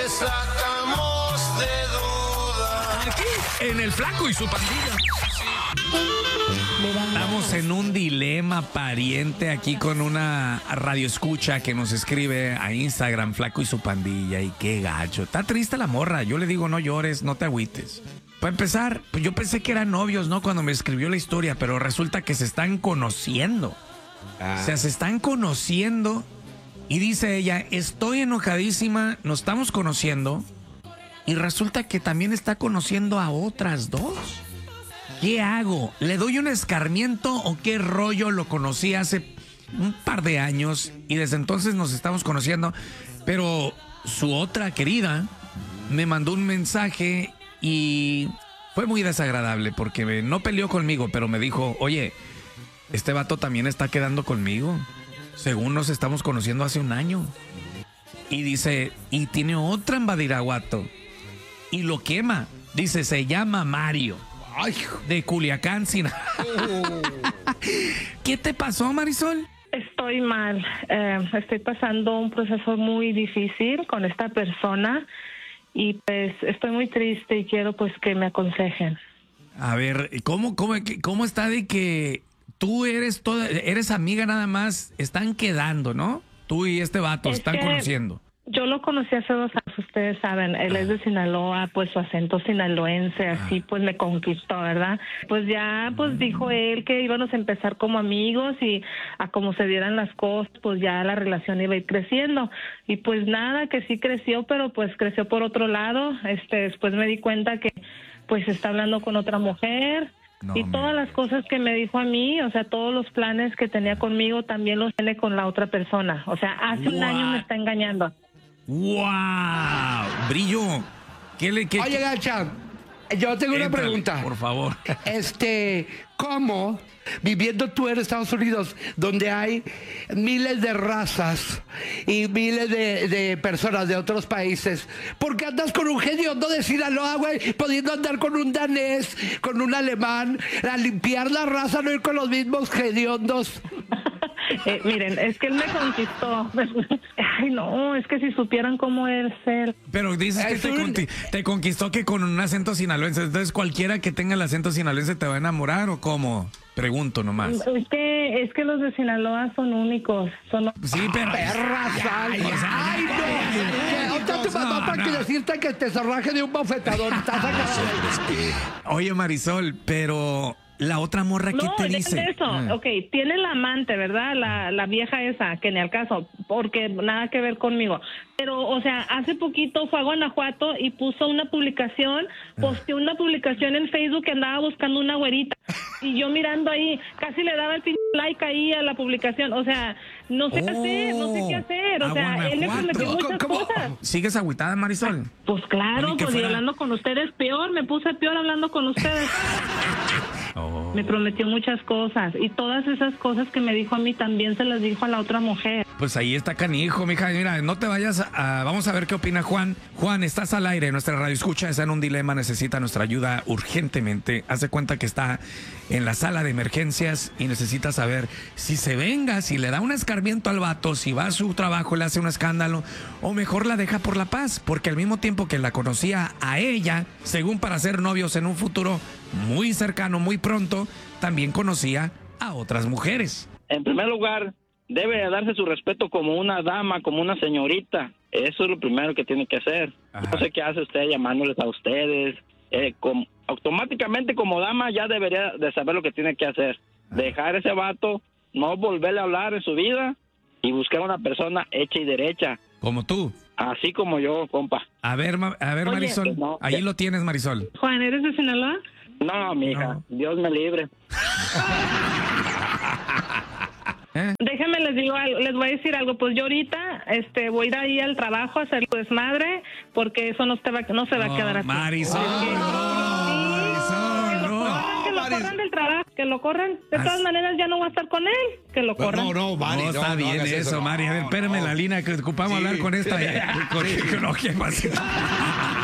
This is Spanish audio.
sacamos de duda. Aquí, en el Flaco y su pandilla. Estamos en un dilema pariente aquí con una radioescucha que nos escribe a Instagram, Flaco y su pandilla. Y qué gacho. Está triste la morra. Yo le digo, no llores, no te agüites. Para empezar, pues yo pensé que eran novios, ¿no? Cuando me escribió la historia, pero resulta que se están conociendo. O sea, se están conociendo. Y dice ella, estoy enojadísima, nos estamos conociendo. Y resulta que también está conociendo a otras dos. ¿Qué hago? ¿Le doy un escarmiento o qué rollo? Lo conocí hace un par de años y desde entonces nos estamos conociendo. Pero su otra querida me mandó un mensaje y fue muy desagradable porque no peleó conmigo, pero me dijo, oye, este vato también está quedando conmigo. Según nos estamos conociendo hace un año. Y dice, y tiene otra en Badiraguato. Y lo quema. Dice, se llama Mario. Ay, De Culiacán, Sinaloa. ¿Qué te pasó, Marisol? Estoy mal. Estoy pasando un proceso muy difícil con esta persona y pues estoy muy triste y quiero pues que me aconsejen. A ver, ¿cómo está de que tú eres amiga nada más? Están quedando, ¿no? Tú y este vato Es están que conociendo. Yo lo conocí hace 2 años, ustedes saben, él es de Sinaloa, pues su acento sinaloense, así pues me conquistó, ¿verdad? Pues ya, pues dijo él que íbamos a empezar como amigos y a como se dieran las cosas, pues ya la relación iba a ir creciendo. Y pues nada, que sí creció, pero pues creció por otro lado. Después me di cuenta que pues está hablando con otra mujer. No, y todas las cosas que me dijo a mí, o sea, todos los planes que tenía conmigo también los tiene con la otra persona. O sea, hace un año me está engañando. ¡Wow! Brillo. Oye, Gacha, yo tengo una Éntrale, pregunta. por favor. ¿Cómo, viviendo tú en Estados Unidos, donde hay miles de razas y miles de personas de otros países, por qué andas con un hediondo de Sinaloa, güey, pudiendo andar con un danés, con un alemán, a limpiar la raza, no ir con los mismos hediondos? Miren, es que él me conquistó. Ay, no, es que si supieran cómo es él. Pero dices que te conquistó que con un acento sinaloense. Entonces, cualquiera que tenga el acento sinaloense te va a enamorar o cómo? Pregunto nomás. Es que los de Sinaloa son únicos. Sí, pero... ¡Perra sal! ¡Ay, no! Ahorita tu mamá para que decirte que te zorraje de un bofetadón. Estás acá. Oye, Marisol, pero... La otra morra, ¿qué te dice? No, eso. Ok, tiene la amante, ¿verdad? La vieja esa, que ni al caso, porque nada que ver conmigo. Pero, o sea, hace poquito fue a Guanajuato y puso una publicación, posteó una publicación en Facebook que andaba buscando una güerita. Y yo mirando ahí, casi le daba el like ahí a la publicación. O sea, no sé qué hacer. O sea, él le prometió muchas cosas. ¿Sigues agüitada, Marisol? Pues claro, pues y hablando con ustedes peor, me puse peor hablando con ustedes. Me prometió muchas cosas y todas esas cosas que me dijo a mí también se las dijo a la otra mujer. Pues ahí está canijo, mija. Mira, no te vayas vamos a ver qué opina Juan. Juan, estás al aire. Nuestra radio escucha, está en un dilema, necesita nuestra ayuda urgentemente. Haz de cuenta que está en la sala de emergencias y necesita saber si se venga, si le da un escarmiento al vato, si va a su trabajo, le hace un escándalo o mejor la deja por la paz, porque al mismo tiempo que la conocía a ella, según para ser novios en un futuro muy cercano, muy pronto, también conocía a otras mujeres. En primer lugar, debe darse su respeto como una dama, como una señorita. Eso es lo primero que tiene que hacer. Ajá. No sé qué hace usted llamándoles a ustedes. Automáticamente como dama ya debería de saber lo que tiene que hacer. Ajá. Dejar ese vato, no volverle a hablar en su vida y buscar una persona hecha y derecha. Como tú. Así como yo, compa. A ver, Oye, Marisol, no, ahí lo tienes, Marisol. Juan, ¿eres de Sinaloa? No, mija, No. Dios me libre. Déjenme les voy a decir algo, pues yo ahorita voy a ir ahí al trabajo a hacer desmadre porque eso no se va a quedar así. Marisol, Marisol, no. Que lo corran del trabajo, que lo corran. De todas maneras ya no voy a estar con él, que lo corran. Mari, No, está bien hagas eso, Mari. A ver, espérame la línea que ocupamos hablar con esta. ¿Qué pasa?